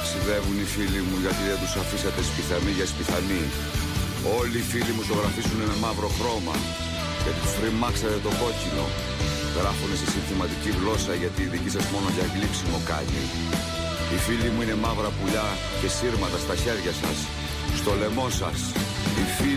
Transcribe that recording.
ταξιδεύουν οι φίλοι μου γιατί δεν τους αφήσατε σπιθανοί για σπιθανοί. Όλοι οι φίλοι μου ζωγραφίσουν με μαύρο χρώμα γιατί τους φρυμάξατε το κόκκινο. Γράφουνε σε συνθηματική γλώσσα γιατί η δική σας μόνο για γλύψιμο κάνει. Οι φίλοι μου είναι μαύρα πουλιά και σύρματα στα χέρια σας, στο λαιμό σας. Οι φίλοι